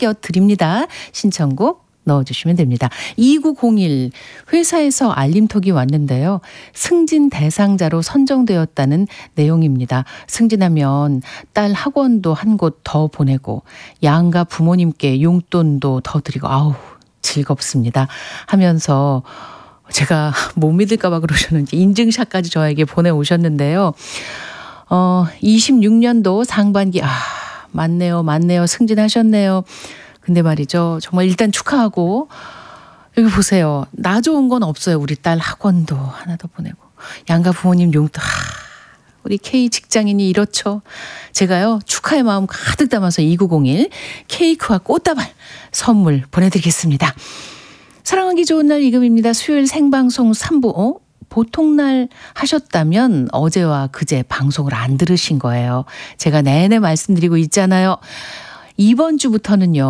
챙겨드립니다. 신청곡 넣어주시면 됩니다. 2901 회사에서 알림톡이 왔는데요. 승진 대상자로 선정되었다는 내용입니다. 승진하면 딸 학원도 한 곳 더 보내고 양가 부모님께 용돈도 더 드리고 아우 즐겁습니다 하면서 제가 못 믿을까 봐 그러셨는지 인증샷까지 저에게 보내오셨는데요. 26년도 상반기 맞네요. 승진하셨네요. 근데 말이죠. 정말 일단 축하하고 여기 보세요. 나 좋은 건 없어요. 우리 딸 학원도 하나 더 보내고 양가 부모님 용돈 우리 K 직장인이 이렇죠. 제가요 축하의 마음 가득 담아서 2901 케이크와 꽃다발 선물 보내드리겠습니다. 사랑하기 좋은 날 이금입니다. 수요일 생방송 3부 보통날 하셨다면 어제와 그제 방송을 안 들으신 거예요. 제가 내내 말씀드리고 있잖아요. 이번 주부터는요.